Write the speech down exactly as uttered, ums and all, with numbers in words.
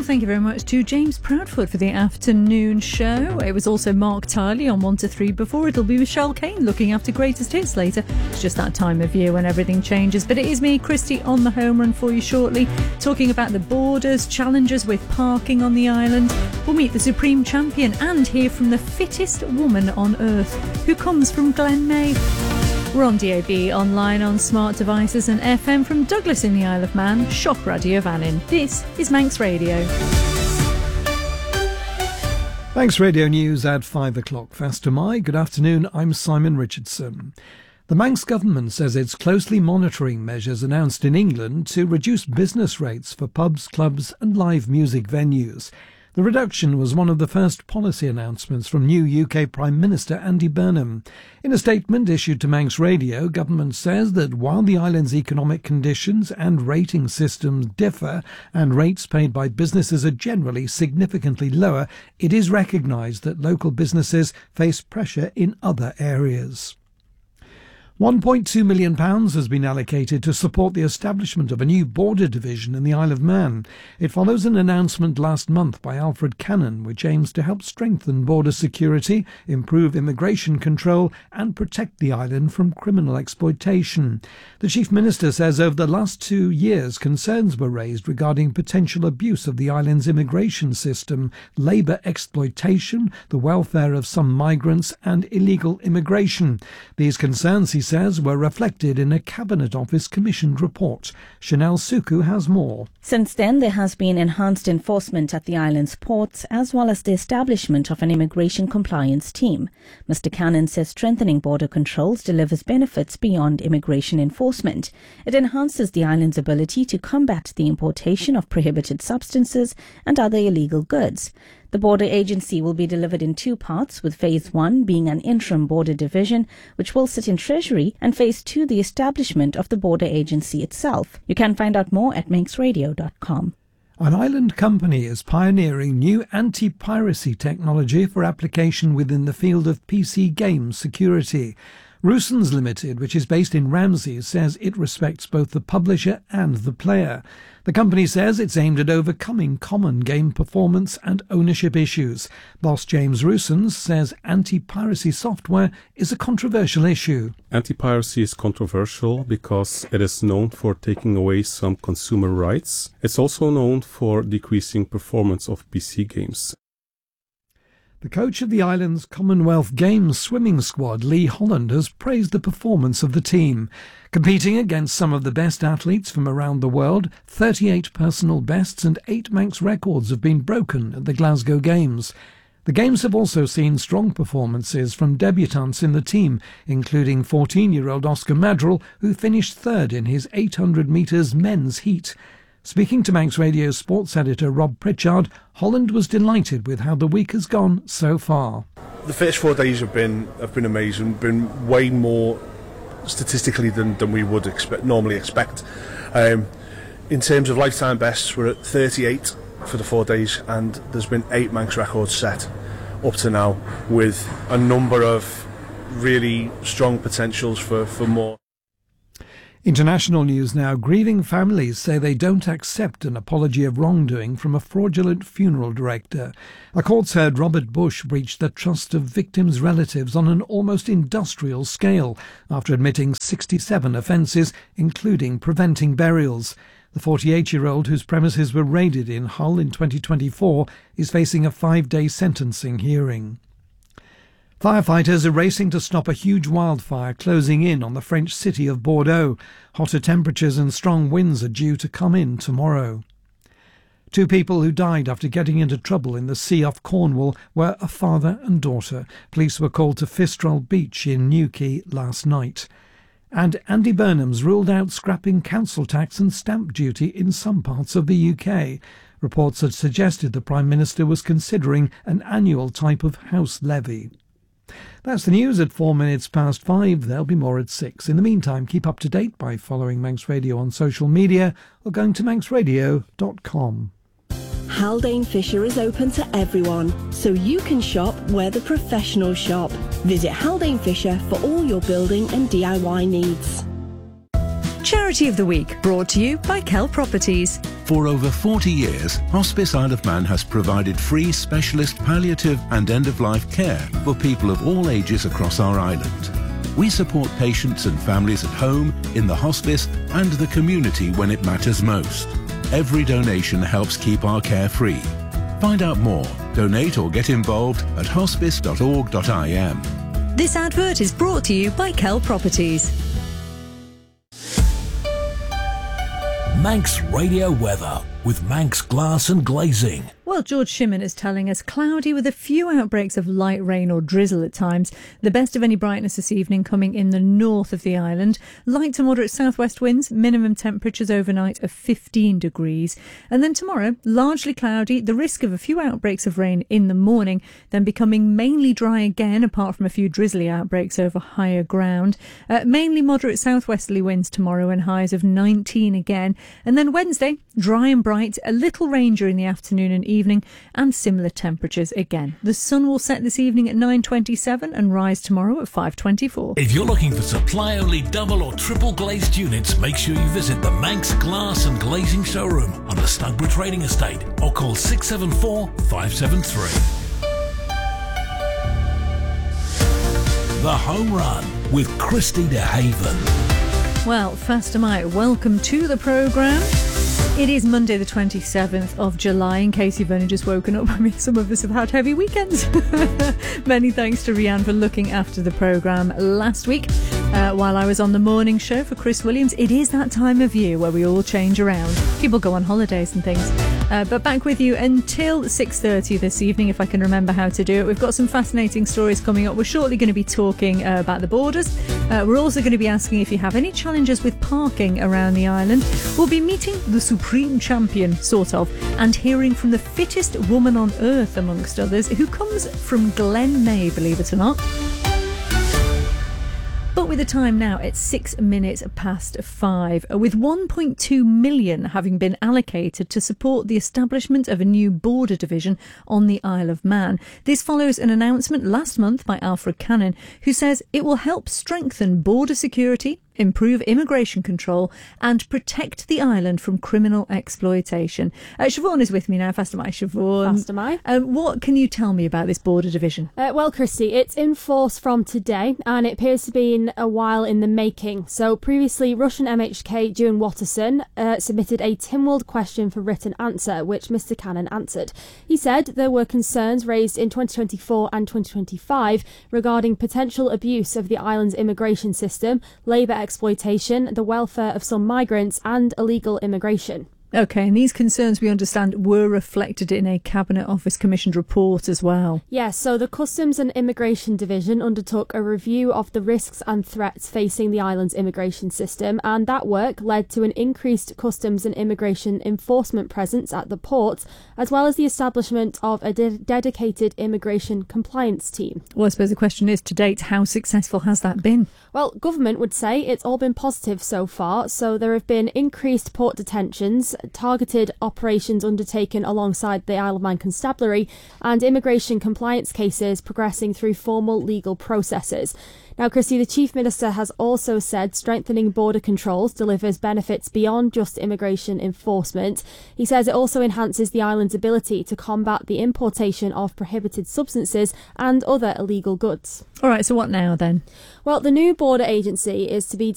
thank you very much to James Proudfoot for the afternoon show. It was also Mark Tiley on one to three before. It'll be Michelle Kane looking after Greatest Hits later. It's just that time of year when everything changes. But it is me, Christy, on the home run for you shortly, talking about the borders, challenges with parking on the island. We'll meet the Supreme Champion and hear from the fittest woman on earth, who comes from Glenmay. We're on D A B, online on smart devices and F M from Douglas in the Isle of Man, Shock Radio Vannin. This is Manx Radio. Manx Radio News at five o'clock. Faster my. Good afternoon, I'm Simon Richardson. The Manx government says it's closely monitoring measures announced in England to reduce business rates for pubs, clubs and live music venues. The reduction was one of the first policy announcements from new U K Prime Minister Andy Burnham. In a statement issued to Manx Radio, government says that while the island's economic conditions and rating systems differ and rates paid by businesses are generally significantly lower, it is recognised that local businesses face pressure in other areas. one point two million pounds has been allocated to support the establishment of a new border division in the Isle of Man. It follows an announcement last month by Alfred Cannon, which aims to help strengthen border security, improve immigration control and protect the island from criminal exploitation. The Chief Minister says over the last two years concerns were raised regarding potential abuse of the island's immigration system, labour exploitation, the welfare of some migrants and illegal immigration. These concerns, he says, were reflected in a Cabinet Office commissioned report. Chanel Suku has more. Since then, there has been enhanced enforcement at the island's ports, as well as the establishment of an immigration compliance team. Mister Cannon says strengthening border controls delivers benefits beyond immigration enforcement. It enhances the island's ability to combat the importation of prohibited substances and other illegal goods. The border agency will be delivered in two parts, with phase one being an interim border division, which will sit in Treasury, and phase two the establishment of the border agency itself. You can find out more at manx radio dot com. An island company is pioneering new anti-piracy technology for application within the field of P C game security. Rusens Limited, which is based in Ramsey, says it respects both the publisher and the player. The company says it's aimed at overcoming common game performance and ownership issues. Boss James Rusens says anti-piracy software is a controversial issue. Anti-piracy is controversial because it is known for taking away some consumer rights. It's also known for decreasing performance of P C games. The coach of the island's Commonwealth Games swimming squad, Lee Holland, has praised the performance of the team. Competing against some of the best athletes from around the world, thirty-eight personal bests and eight Manx records have been broken at the Glasgow Games. The Games have also seen strong performances from debutants in the team, including fourteen-year-old Oscar Madrell, who finished third in his eight hundred metres men's heat. Speaking to Manx Radio's sports editor Rob Pritchard, Holland was delighted with how the week has gone so far. The first four days have been have been amazing, been way more statistically than, than we would expect normally expect. Um, in terms of lifetime bests, we're at thirty-eight for the four days, and there's been eight Manx records set up to now, with a number of really strong potentials for, for more. International news now. Grieving families say they don't accept an apology of wrongdoing from a fraudulent funeral director. A court's heard Robert Bush breached the trust of victims' relatives on an almost industrial scale after admitting sixty-seven offences, including preventing burials. The forty-eight-year-old, whose premises were raided in Hull in twenty twenty-four, is facing a five-day sentencing hearing. Firefighters are racing to stop a huge wildfire closing in on the French city of Bordeaux. Hotter temperatures and strong winds are due to come in tomorrow. Two people who died after getting into trouble in the sea off Cornwall were a father and daughter. Police were called to Fistrel Beach in Newquay last night. And Andy Burnham's ruled out scrapping council tax and stamp duty in some parts of the U K. Reports had suggested the Prime Minister was considering an annual type of house levy. That's the news at four minutes past five. There'll be more at six. In the meantime, keep up to date by following Manx Radio on social media or going to manx radio dot com. Haldane Fisher is open to everyone, so you can shop where the professionals shop. Visit Haldane Fisher for all your building and D I Y needs. Charity of the Week, brought to you by Kell Properties. For over forty years, Hospice Isle of Man has provided free specialist palliative and end-of-life care for people of all ages across our island. We support patients and families at home, in the hospice and the community when it matters most. Every donation helps keep our care free. Find out more, donate or get involved at hospice dot org dot I M. This advert is brought to you by Kell Properties. Manx Radio Weather with Manx Glass and Glazing. Well, George Shimon is telling us cloudy with a few outbreaks of light rain or drizzle at times. The best of any brightness this evening coming in the north of the island. Light to moderate southwest winds, minimum temperatures overnight of fifteen degrees. And then tomorrow, largely cloudy, the risk of a few outbreaks of rain in the morning, then becoming mainly dry again, apart from a few drizzly outbreaks over higher ground. Uh, mainly moderate southwesterly winds tomorrow and highs of nineteen again. And then Wednesday, dry and bright, a little rain during the afternoon and evening, and similar temperatures again. The sun will set this evening at nine twenty-seven and rise tomorrow at five twenty-four. If you're looking for supply-only double or triple glazed units, make sure you visit the Manx Glass and Glazing showroom on the Stugborough Trading Estate or call six seven four, five seven three. The Home Run with Christy DeHaven. Well, first am I, welcome to the programme. It is Monday the twenty-seventh of July, in case you've only just woken up. I mean, some of us have had heavy weekends. Many thanks to Rianne for looking after the programme last week uh, while I was on the morning show for Chris Williams. It is that time of year where we all change around. People go on holidays and things. Uh, but back with you until six thirty this evening, if I can remember how to do it. We've got some fascinating stories coming up. We're shortly going to be talking uh, about the borders. Uh, we're also going to be asking if you have any challenges with parking around the island. We'll be meeting the Supreme Champion, sort of, and hearing from the fittest woman on earth, amongst others, who comes from Glen May, believe it or not. But with the time now, it's six minutes past five, with one point two million having been allocated to support the establishment of a new border division on the Isle of Man. This follows an announcement last month by Alfred Cannon, who says it will help strengthen border security, improve immigration control and protect the island from criminal exploitation. Uh, Siobhan is with me now. Fast am I, Siobhan. Fast am I. Uh, what can you tell me about this border division? Uh, well, Christy, it's in force from today and it appears to be in a while in the making. So previously, Russian M H K Duane Watterson uh, submitted a Tynwald question for written answer, which Mister Cannon answered. He said there were concerns raised in twenty twenty-four and twenty twenty-five regarding potential abuse of the island's immigration system, labour exploitation, the welfare of some migrants and illegal immigration. OK, and these concerns, we understand, were reflected in a Cabinet Office commissioned report as well. Yes, so the Customs and Immigration Division undertook a review of the risks and threats facing the island's immigration system, and that work led to an increased customs and immigration enforcement presence at the ports, as well as the establishment of a de- dedicated immigration compliance team. Well, I suppose the question is, to date, how successful has that been? Well, government would say it's all been positive so far, so there have been increased port detentions, targeted operations undertaken alongside the Isle of Man Constabulary, and immigration compliance cases progressing through formal legal processes. Now, Christy, the Chief Minister has also said strengthening border controls delivers benefits beyond just immigration enforcement. He says it also enhances the island's ability to combat the importation of prohibited substances and other illegal goods. All right, so what now then? Well, the new border agency is to be